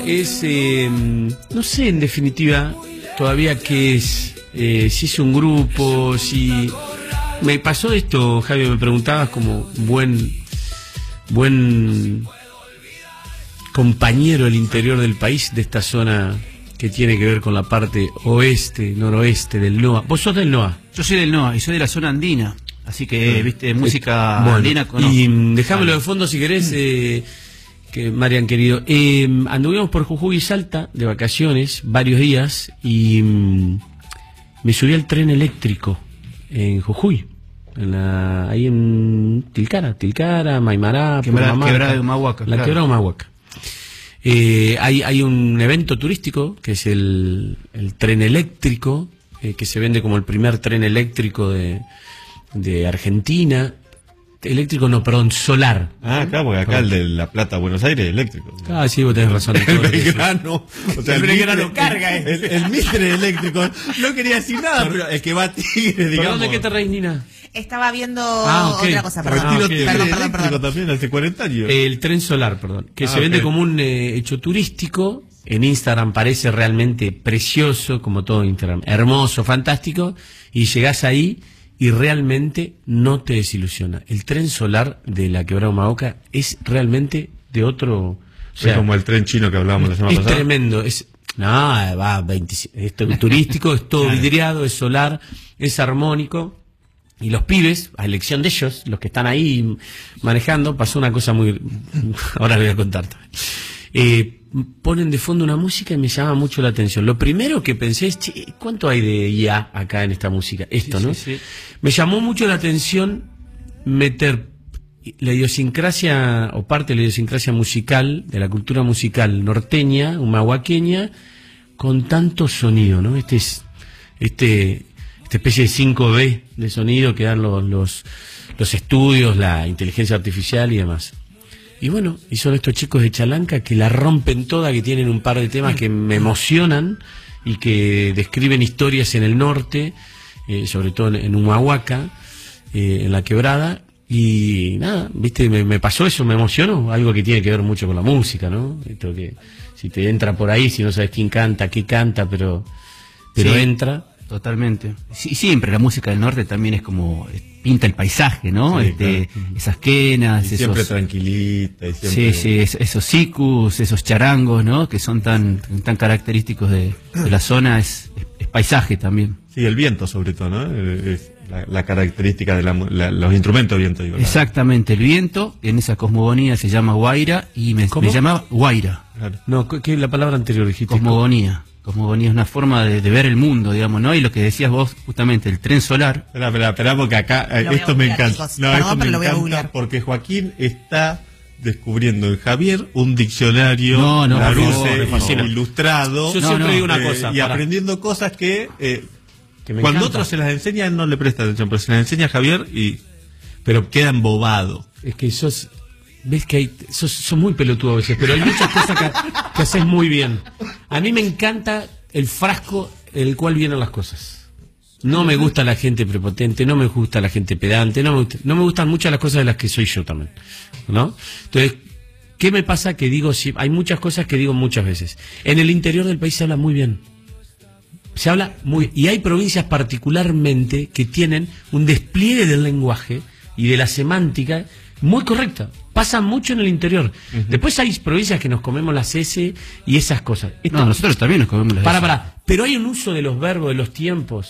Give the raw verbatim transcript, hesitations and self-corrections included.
Es, eh, no sé en definitiva todavía qué es, eh, si es un grupo, si... Me pasó esto, Javi, me preguntabas como buen, buen compañero del interior del país, de esta zona que tiene que ver con la parte oeste, noroeste del N O A. ¿Vos sos del N O A? Yo soy del N O A y soy de la zona andina, así que, eh, viste, música eh, bueno, andina conozco. Y dejámoslo de fondo si querés... Eh, que Marian querido, eh, anduvimos por Jujuy y Salta de vacaciones varios días y mm, me subí al tren eléctrico en Jujuy, en la, ahí en Tilcara, Tilcara, Maimará, Quebrada, quebrada de Humahuaca. La claro. quebrada de Humahuaca. Eh, hay, hay un evento turístico que es el, el tren eléctrico, eh, que se vende como el primer tren eléctrico de, de Argentina. Eléctrico no, perdón, solar. Ah, claro, porque acá el de La Plata, Buenos Aires, eléctrico. Ah, sí, vos tenés razón. El Belgrano, o sea, el el Belgrano Mitre, carga el, eso. el, el Mitre eléctrico. No quería decir nada, pero el que va a Tigre, digamos. ¿Dónde qué te reís, Nina? Estaba viendo Ah, okay. otra cosa, perdón. Ah, Retiro okay. tren Perdón, eléctrico perdón, perdón. también hace cuarenta años. El tren solar, perdón. Que Ah, se vende okay. como un eh, hecho turístico. En Instagram parece realmente precioso, como todo Instagram. Hermoso, fantástico. Y llegás ahí y realmente no te desilusiona. El tren solar de la Quebrada de Humahuaca es realmente de otro... O sea, es como el tren chino que hablábamos la semana es pasada. tremendo. Es, no, va veinte, es turístico, es todo vidriado, es solar, es armónico. Y los pibes, a elección de ellos, los que están ahí manejando, pasó una cosa muy... Ahora les voy a contar también. Eh, ponen de fondo una música y me llama mucho la atención. Lo primero que pensé es, che, ¿cuánto hay de I A acá en esta música? Esto, Sí, ¿no? sí, sí. Me llamó mucho la atención meter la idiosincrasia, o parte de la idiosincrasia musical, de la cultura musical norteña, humahuaqueña, con tanto sonido, ¿no? Este es, este, esta especie de cinco B de sonido que dan los, los, los estudios, la inteligencia artificial y demás. Y bueno, y son estos chicos de Chalanca que la rompen toda, que tienen un par de temas que me emocionan y que describen historias en el norte, eh, sobre todo en, en Humahuaca, eh, en la quebrada. Y nada, viste, me, me pasó eso, me emocionó, algo que tiene que ver mucho con la música, ¿no? Esto que si te entra por ahí, si no sabes quién canta, qué canta, pero, pero Sí. entra. Totalmente. Sí, siempre la música del norte también es como eh, pinta el paisaje, ¿no? Sí, este, claro. Esas quenas, Y siempre esos, tranquilita. Y siempre... sí, sí, es- esos sicus, esos charangos, ¿no? Que son tan tan característicos de, de la zona, es, es, es paisaje también. Sí, el viento sobre todo, ¿no? Eh, Es la, la característica de la, mu- la- los instrumentos de viento, digo. la- Exactamente, el viento en esa cosmogonía se llama guaira y me, ¿Cómo? me llamaba guaira, Claro. No, ¿qué la palabra anterior dijiste? cosmogonía. Cosmogonía es una forma de, de ver el mundo, digamos, ¿no? Y lo que decías vos, justamente, el tren solar. Espera, espera, espera, porque acá eh, Lo voy a esto me googlear, encanta. chicos. No, Perdón, esto me pero lo voy a encanta googlear. porque Joaquín está descubriendo en Javier un diccionario No, no, por Larousse, favor, me fascina. ilustrado. Yo No, siempre no, digo una eh, cosa. y pará. aprendiendo cosas que, eh, Que me cuando encanta. otros se las enseña, él no le presta atención, pero se las enseña a Javier y pero queda embobado. Es que sos, ves que hay, sos, sos muy pelotudo a veces, pero hay muchas cosas que, que haces muy bien. A mí me encanta el frasco en el cual vienen las cosas. No me gusta la gente prepotente, no me gusta la gente pedante, no me, gusta- no me gustan muchas las cosas de las que soy yo también, ¿no? Entonces, ¿qué me pasa? Que digo, sí, hay muchas cosas que digo muchas veces. En el interior del país se habla muy bien. Se habla muy... Y hay provincias particularmente que tienen un despliegue del lenguaje y de la semántica muy correcta. Pasa mucho en el interior. Después hay provincias que nos comemos las S y esas cosas. Esto- No, nosotros también nos comemos las para, veces. para. Pero hay un uso de los verbos, de los tiempos,